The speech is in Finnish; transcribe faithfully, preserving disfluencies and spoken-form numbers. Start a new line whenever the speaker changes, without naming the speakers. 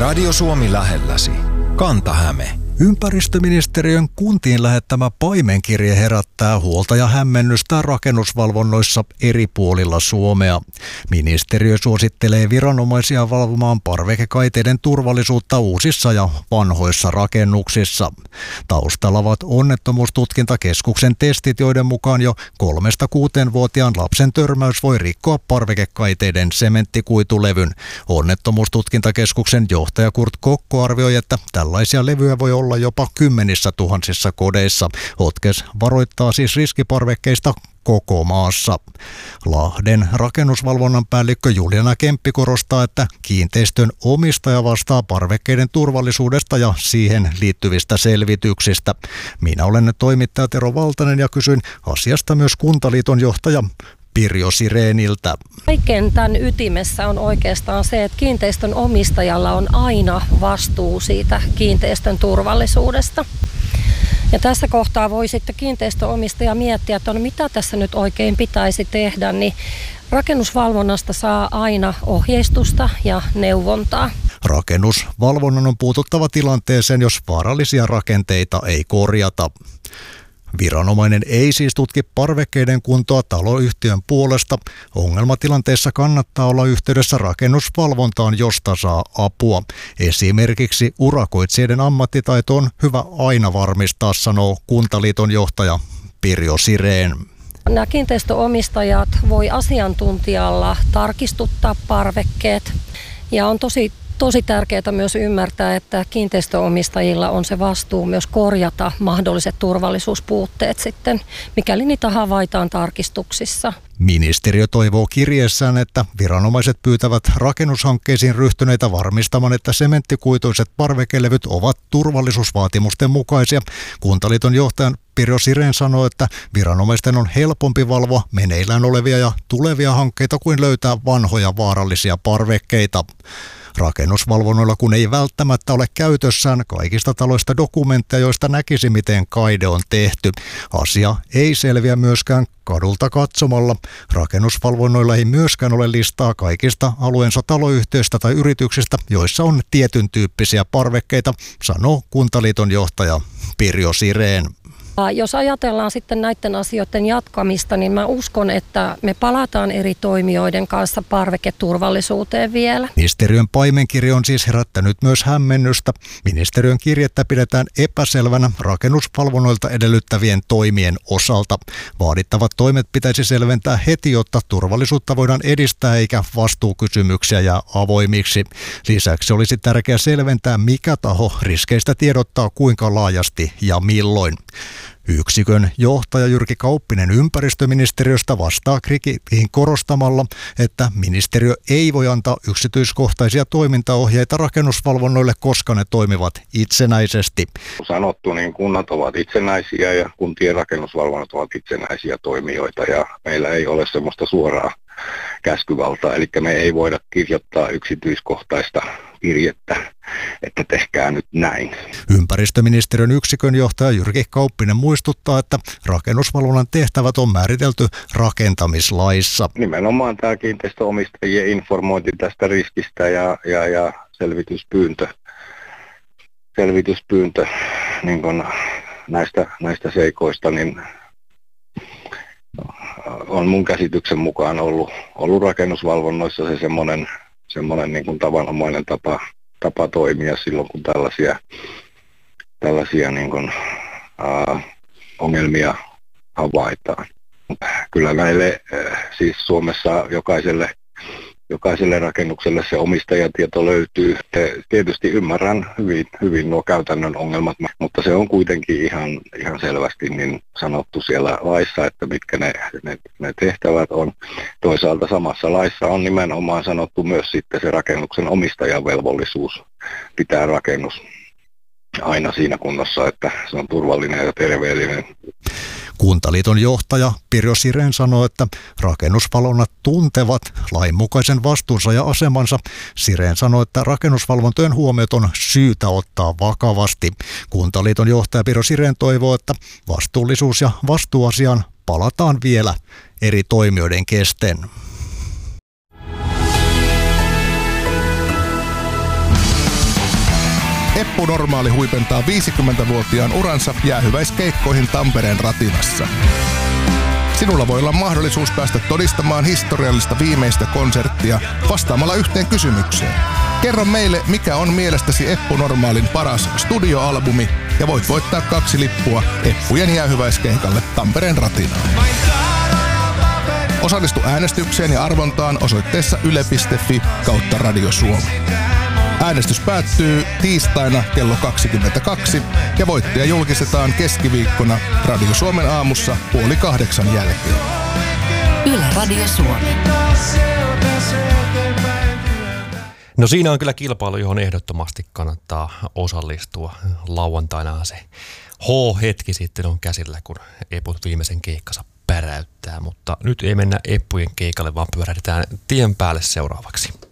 Radio Suomi lähelläsi. Kanta-Häme.
Ympäristöministeriön kuntiin lähettämä paimenkirje herättää huolta ja hämmennystä rakennusvalvonnoissa eri puolilla Suomea. Ministeriö suosittelee viranomaisia valvomaan parvekekaiteiden turvallisuutta uusissa ja vanhoissa rakennuksissa. Taustalla ovat onnettomuustutkintakeskuksen testit, joiden mukaan jo kolmesta kuuteenvuotiaan lapsen törmäys voi rikkoa parvekekaiteiden sementtikuitulevyn. Onnettomuustutkintakeskuksen johtaja Kurt Kokko arvioi, että tällaisia levyjä voi olla olla jopa kymmenissä tuhansissa kodeissa. Hotkes varoittaa siis riskiparvekkeista koko maassa. Lahden rakennusvalvonnan päällikkö Juliana Kemppi korostaa, että kiinteistön omistaja vastaa parvekkeiden turvallisuudesta ja siihen liittyvistä selvityksistä. Minä olen toimittaja Tero Valtanen ja kysyin asiasta myös Kuntaliiton johtaja Pirjo Siréniltä.
Kaiken tämän ytimessä on oikeastaan se, että kiinteistön omistajalla on aina vastuu siitä kiinteistön turvallisuudesta. Ja tässä kohtaa voi sitten kiinteistönomistaja miettiä, että no mitä tässä nyt oikein pitäisi tehdä, niin rakennusvalvonnasta saa aina ohjeistusta ja neuvontaa.
Rakennusvalvonnan on puututtava tilanteeseen, jos vaarallisia rakenteita ei korjata. Viranomainen ei siis tutki parvekkeiden kuntoa taloyhtiön puolesta. Ongelmatilanteessa kannattaa olla yhteydessä rakennusvalvontaan, josta saa apua. Esimerkiksi urakoitsijoiden ammattitaito on hyvä aina varmistaa, sanoo Kuntaliiton johtaja Pirjo Sirén.
Nämä kiinteistöomistajat voi asiantuntijalla tarkistuttaa parvekkeet ja on tosi Tosi tärkeää myös ymmärtää, että kiinteistöomistajilla on se vastuu myös korjata mahdolliset turvallisuuspuutteet sitten, mikäli niitä havaitaan tarkistuksissa.
Ministeriö toivoo kirjeessään, että viranomaiset pyytävät rakennushankkeisiin ryhtyneitä varmistamaan, että sementtikuituiset parvekelevyt ovat turvallisuusvaatimusten mukaisia. Kuntaliiton johtajan Pirjo Sirén sanoi, että viranomaisten on helpompi valvoa meneillään olevia ja tulevia hankkeita kuin löytää vanhoja vaarallisia parvekkeita. Rakennusvalvonnoilla kun ei välttämättä ole käytössään kaikista taloista dokumentteja, joista näkisi miten kaide on tehty. Asia ei selviä myöskään kadulta katsomalla. Rakennusvalvonnoilla ei myöskään ole listaa kaikista alueensa taloyhtiöistä tai yrityksistä, joissa on tietyn tyyppisiä parvekkeita, sanoo Kuntaliiton johtaja Pirjo Sirén.
Jos ajatellaan sitten näiden asioiden jatkamista, niin mä uskon, että me palataan eri toimijoiden kanssa parveketurvallisuuteen vielä.
Ministeriön paimenkirje on siis herättänyt myös hämmennystä. Ministeriön kirjettä pidetään epäselvänä rakennusvalvonnoilta edellyttävien toimien osalta. Vaadittavat toimet pitäisi selventää heti, jotta turvallisuutta voidaan edistää eikä vastuukysymyksiä jää avoimiksi. Lisäksi olisi tärkeää selventää, mikä taho riskeistä tiedottaa kuinka laajasti ja milloin. Yksikön johtaja Jyrki Kauppinen ympäristöministeriöstä vastaa kritiikkiin korostamalla, että ministeriö ei voi antaa yksityiskohtaisia toimintaohjeita rakennusvalvonnoille, koska ne toimivat itsenäisesti.
Sanottu, niin kunnat ovat itsenäisiä ja kuntien rakennusvalvonnat ovat itsenäisiä toimijoita ja meillä ei ole semmoista suoraa käskyvaltaa, eli me ei voida kirjoittaa yksityiskohtaista kirjettä, että tehkää nyt näin.
Ympäristöministeriön yksikön johtaja Jyrki Kauppinen muistuttaa, että rakennusvalvonnan tehtävät on määritelty rakentamislaissa.
Nimenomaan tämä kiinteistöomistajien informointi tästä riskistä ja, ja, ja selvityspyyntö, selvityspyyntö niin kun näistä, näistä seikoista, niin on mun käsityksen mukaan ollut, ollut rakennusvalvonnoissa se semmoinen, semmoinen niin kuin tavanomainen tapa, tapa toimia silloin, kun tällaisia, tällaisia niin kuin, ää, ongelmia havaitaan. Kyllä näille, siis Suomessa jokaiselle, jokaiselle rakennukselle se omistajatieto löytyy. Tietysti ymmärrän hyvin, hyvin nuo käytännön ongelmat, mutta se on kuitenkin ihan, ihan selvästi niin sanottu siellä laissa, että mitkä ne, ne, ne tehtävät on. Toisaalta samassa laissa on nimenomaan sanottu myös sitten se rakennuksen omistajan velvollisuus pitää rakennus aina siinä kunnossa, että se on turvallinen ja terveellinen.
Kuntaliiton johtaja Pirjo Sirén sanoi, että rakennusvalvonnat tuntevat lainmukaisen vastuunsa ja asemansa. Sirén sanoi, että rakennusvalvontojen huomiot on syytä ottaa vakavasti. Kuntaliiton johtaja Pirjo Sirén toivoo, että vastuullisuus- ja vastuuasiaan palataan vielä eri toimijoiden kesken.
Eppu Normaali huipentaa viisikymmentävuotiaan uransa jäähyväiskeikkoihin Tampereen Ratinassa. Sinulla voi olla mahdollisuus päästä todistamaan historiallista viimeistä konserttia vastaamalla yhteen kysymykseen. Kerro meille, mikä on mielestäsi Eppu Normaalin paras studioalbumi, ja voit voittaa kaksi lippua Eppujen jäähyväiskeikalle Tampereen Ratinaan. Osallistu äänestykseen ja arvontaan osoitteessa yle piste fi kautta Radio Suomi. Äänestys päättyy tiistaina kello kaksikymmentäkaksi ja voittaja julkistetaan keskiviikkona Radio Suomen aamussa puoli kahdeksan jälkeen.
Yle Radio Suomi.
No siinä on kyllä kilpailu, johon ehdottomasti kannattaa osallistua. Lauantaina se H-hetki sitten on käsillä, kun Eput viimeisen keikkansa päräyttää. Mutta nyt ei mennä Eppujen keikalle, vaan pyörähdetään tien päälle seuraavaksi.